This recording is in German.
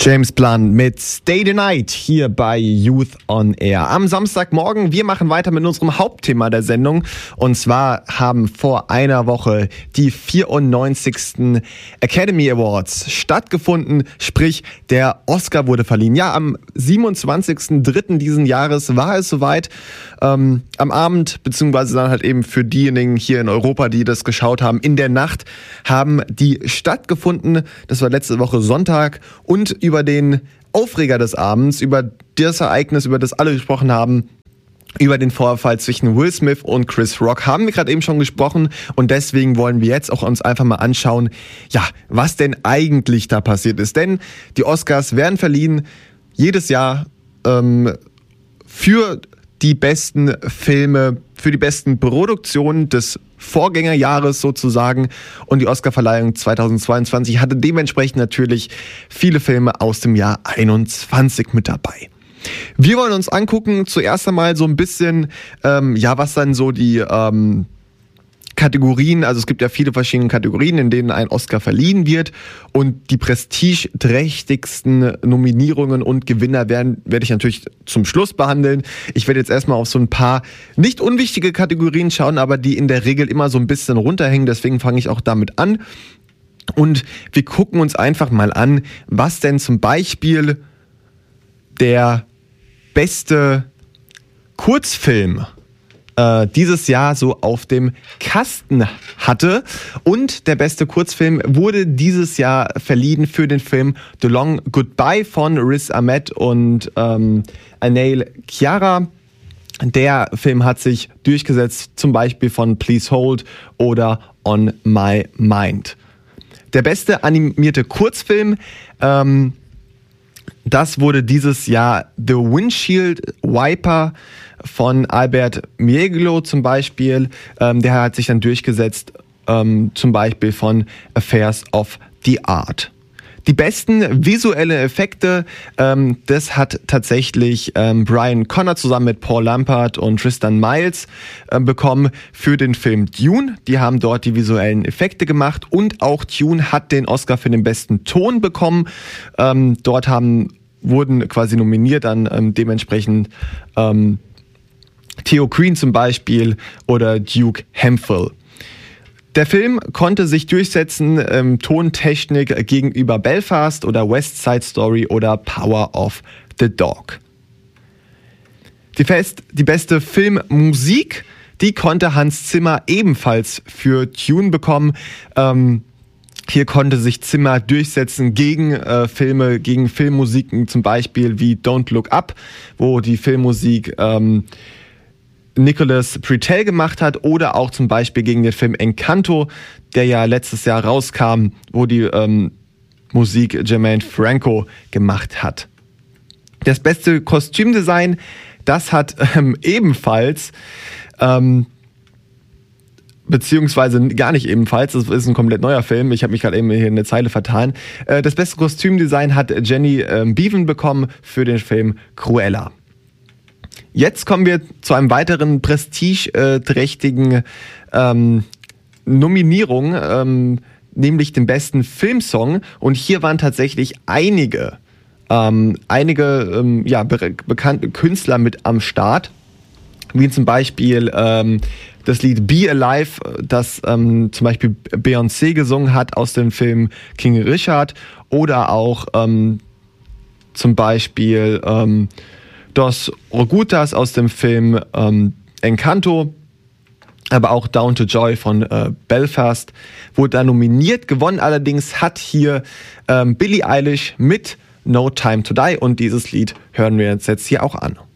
James Blunt mit Stay the Night hier bei Youth on Air. Am Samstagmorgen, wir machen weiter mit unserem Hauptthema der Sendung. Und zwar haben vor einer Woche die 94. Academy Awards stattgefunden. Sprich, der Oscar wurde verliehen. Ja, am 27.03. diesen Jahres war es soweit. Am Abend, beziehungsweise dann halt eben für diejenigen hier in Europa, die das geschaut haben, in der Nacht haben die stattgefunden. Das war letzte Woche Sonntag. Und über den Aufreger des Abends, über das Ereignis, über das alle gesprochen haben, über den Vorfall zwischen Will Smith und Chris Rock haben wir gerade eben schon gesprochen, und deswegen wollen wir jetzt auch uns einfach mal anschauen, ja, was denn eigentlich da passiert ist. Denn die Oscars werden verliehen jedes Jahr für die besten Filme, für die besten Produktionen des Vorgängerjahres sozusagen, und die Oscarverleihung 2022 hatte dementsprechend natürlich viele Filme aus dem Jahr 21 mit dabei. Wir wollen uns angucken, zuerst einmal so ein bisschen, was dann so die Kategorien, also es gibt ja viele verschiedene Kategorien, in denen ein Oscar verliehen wird, und die prestigeträchtigsten Nominierungen und Gewinner werde ich natürlich zum Schluss behandeln. Ich werde jetzt erstmal auf so ein paar nicht unwichtige Kategorien schauen, aber die in der Regel immer so ein bisschen runterhängen, deswegen fange ich auch damit an. Und wir gucken uns einfach mal an, was denn zum Beispiel der beste Kurzfilm dieses Jahr so auf dem Kasten hatte. Und der beste Kurzfilm wurde dieses Jahr verliehen für den Film The Long Goodbye von Riz Ahmed und Anil Chiara. Der Film hat sich durchgesetzt, zum Beispiel von Please Hold oder On My Mind. Der beste animierte Kurzfilm, das wurde dieses Jahr The Windshield Wiper von Albert Mieglo zum Beispiel. Der hat sich dann durchgesetzt, zum Beispiel von Affairs of the Art. Die besten visuellen Effekte, das hat tatsächlich Brian Connor zusammen mit Paul Lampard und Tristan Miles bekommen für den Film Dune. Die haben dort die visuellen Effekte gemacht, und auch Dune hat den Oscar für den besten Ton bekommen. Dort wurden quasi nominiert dann dementsprechend Theo Green zum Beispiel oder Duke Hemphill. Der Film konnte sich durchsetzen, Tontechnik gegenüber Belfast oder West Side Story oder Power of the Dog. Die beste Filmmusik, die konnte Hans Zimmer ebenfalls für Dune bekommen. Hier konnte sich Zimmer durchsetzen gegen Filmmusiken, zum Beispiel wie Don't Look Up, wo die Filmmusik Nicholas Britell gemacht hat, oder auch zum Beispiel gegen den Film Encanto, der ja letztes Jahr rauskam, wo die Musik Jermaine Franco gemacht hat. Das beste Kostümdesign, das hat ebenfalls beziehungsweise gar nicht ebenfalls, das ist ein komplett neuer Film, ich habe mich gerade eben hier in eine Zeile vertan. Das beste Kostümdesign hat Jenny Beavan bekommen für den Film Cruella. Jetzt kommen wir zu einem weiteren prestigeträchtigen Nominierung, nämlich dem besten Filmsong, und hier waren tatsächlich einige bekannte Künstler mit am Start, wie zum Beispiel das Lied Be Alive, das zum Beispiel Beyoncé gesungen hat aus dem Film King Richard, oder auch zum Beispiel Dos Orgutas aus dem Film Encanto, aber auch Down to Joy von Belfast wurde da nominiert. Gewonnen allerdings hat hier Billie Eilish mit No Time to Die, und dieses Lied hören wir uns jetzt hier auch an.